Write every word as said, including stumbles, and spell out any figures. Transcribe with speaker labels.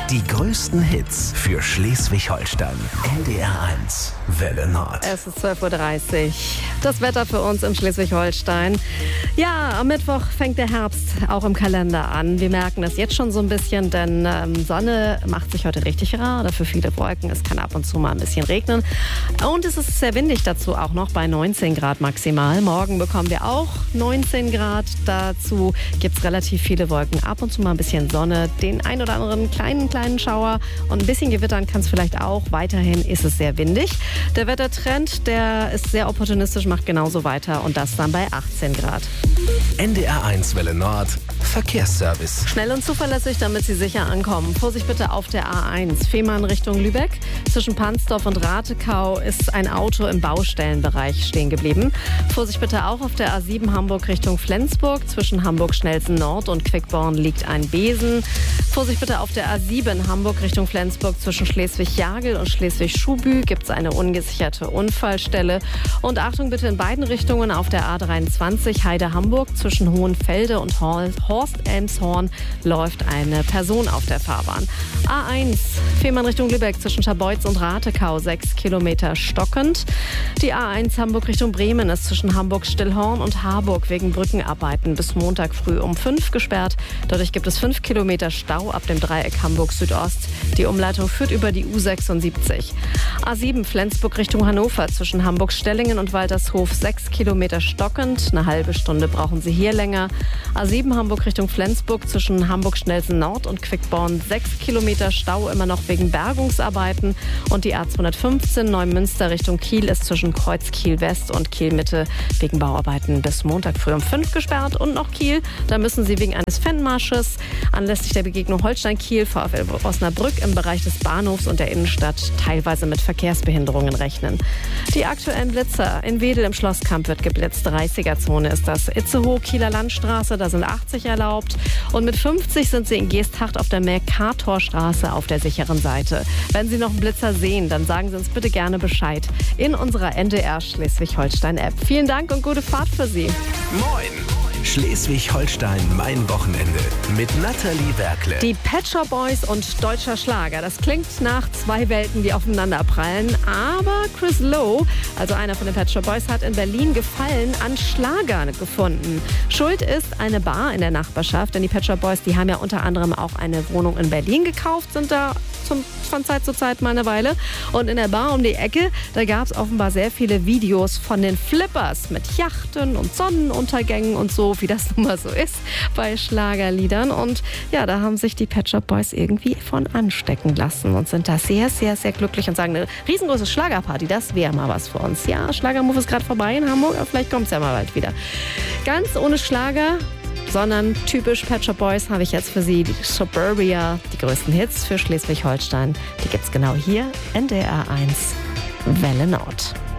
Speaker 1: Die größten Hits für Schleswig-Holstein. N D R eins, Welle Nord.
Speaker 2: Es ist zwölf Uhr dreißig. Das Wetter für uns in Schleswig-Holstein. Ja, am Mittwoch fängt der Herbst auch im Kalender an. Wir merken das jetzt schon so ein bisschen, denn ähm, Sonne macht sich heute richtig rar. Dafür viele Wolken. Es kann ab und zu mal ein bisschen regnen. Und es ist sehr windig dazu auch noch bei neunzehn Grad maximal. Morgen bekommen wir auch neunzehn Grad. Dazu gibt es relativ viele Wolken. Ab und zu mal ein bisschen Sonne. Den ein oder anderen kleinen, kleinen Schauer und ein bisschen gewittern kann es vielleicht auch. Weiterhin ist es sehr windig. Der Wettertrend, der ist sehr opportunistisch, macht genauso weiter und das dann bei achtzehn Grad.
Speaker 1: N D R eins Welle Nord, Verkehrsservice.
Speaker 2: Schnell und zuverlässig, damit Sie sicher ankommen. Vorsicht bitte auf der A eins, Fehmarn Richtung Lübeck. Zwischen Pansdorf und Ratekau ist ein Auto im Baustellenbereich stehen geblieben. Vorsicht bitte auch auf der A sieben Hamburg Richtung Flensburg. Zwischen Hamburg-Schnelsen Nord und Quickborn liegt ein Besen. Vorsicht bitte auf der A sieben Hamburg Richtung Flensburg. Zwischen Schleswig-Jagel und Schleswig-Schubü gibt es eine ungesicherte Unfallstelle. Und Achtung bitte in beiden Richtungen auf der A dreiundzwanzig Heide-Hamburg. Zwischen Hohenfelde und Horst-Elmshorn läuft eine Person auf der Fahrbahn. A eins, Fehmarn Richtung Lübeck zwischen Scharbeutz und Ratekau, sechs Kilometer stockend. Die A eins Hamburg Richtung Bremen ist zwischen Hamburg-Stillhorn und Harburg wegen Brückenarbeiten bis Montag früh um fünf gesperrt. Dadurch gibt es fünf Kilometer Stau ab dem Dreieck Hamburg Südost. Die Umleitung führt über die U sechsundsiebzig. A sieben Flensburg Richtung Hannover zwischen Hamburg-Stellingen und Waltershof, sechs Kilometer stockend. Eine halbe Stunde brauchen Sie hier länger. A sieben Hamburg Richtung Flensburg zwischen Hamburg-Schnelsen Nord und Quickborn, sechs Kilometer Stau immer noch wegen Bergungsarbeiten. Und die A zweihundertfünfzehn Neumünster Richtung Kiel ist zwischen Kreuz Kiel West und Kiel Mitte wegen Bauarbeiten bis Montag früh um fünf gesperrt. Und noch Kiel, da müssen Sie wegen eines Fanmarsches anlässlich der Begegnung Holstein-Kiel VfL Osnabrück im Bereich des Bahnhofs und der Innenstadt teilweise mit Verkehrsbehinderungen rechnen. Die aktuellen Blitzer in Wedel im Schlosskamp wird geblitzt. dreißiger-Zone ist das. Itzehoe, Kieler Landstraße, da sind achtzig erlaubt. Und mit fünfzig sind Sie in Geesthacht auf der Mercatorstraße auf der sicheren Seite. Wenn Sie noch einen Blitzer sehen, dann sagen Sie uns bitte gerne Bescheid in unserer N D R Schleswig-Holstein-App. Vielen Dank und gute Fahrt für Sie.
Speaker 1: Moin! Schleswig-Holstein, mein Wochenende mit Nathalie Werkle.
Speaker 2: Die Pet Shop Boys und deutscher Schlager. Das klingt nach zwei Welten, die aufeinander prallen. Aber Chris Lowe, also einer von den Pet Shop Boys, hat in Berlin Gefallen an Schlager gefunden. Schuld ist eine Bar in der Nachbarschaft, denn die Pet Shop Boys, die haben ja unter anderem auch eine Wohnung in Berlin gekauft, sind da zum, von Zeit zu Zeit mal eine Weile. Und in der Bar um die Ecke, da gab es offenbar sehr viele Videos von den Flippers mit Yachten und Sonnenuntergängen und so, wie das nun mal so ist bei Schlagerliedern. Und ja, da haben sich die Pet Shop Boys irgendwie von anstecken lassen und sind da sehr, sehr, sehr glücklich und sagen, eine riesengroße Schlagerparty, das wäre mal was für uns. Ja, Schlagermove ist gerade vorbei in Hamburg, aber vielleicht kommt es ja mal bald wieder. Ganz ohne Schlager, sondern typisch Pet Shop Boys habe ich jetzt für Sie die Suburbia, die größten Hits für Schleswig-Holstein. Die gibt's genau hier, N D R eins, Welle Nord.